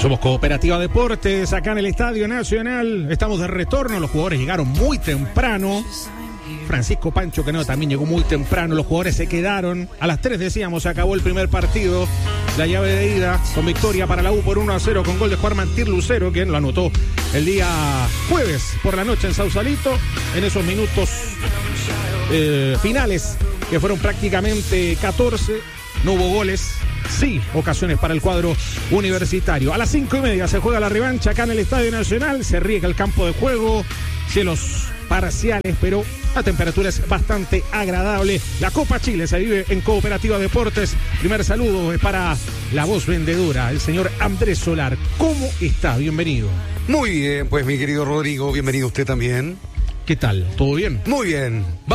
Somos Cooperativa Deportes, acá en el Estadio Nacional. Estamos de retorno, los jugadores llegaron muy temprano. Francisco Pancho Caneo también llegó muy temprano. Los jugadores se quedaron. A las 3 decíamos, se acabó el primer partido. La llave de ida con victoria para la U por 1-0 con gol de Juan Mantir Lucero, quien lo anotó el día jueves por la noche en Sausalito. En esos minutos finales, que fueron prácticamente 14, no hubo goles. Sí, ocasiones para el cuadro universitario. A las 5:30 se juega la revancha acá en el Estadio Nacional. Se riega el campo de juego. Cielos parciales, pero la temperatura es bastante agradable. La Copa Chile se vive en Cooperativa Deportes. Primer saludo es para la voz vendedora, el señor Andrés Solar. ¿Cómo está? Bienvenido. Muy bien, pues mi querido Rodrigo, bienvenido usted también. ¿Qué tal? ¿Todo bien? Muy bien.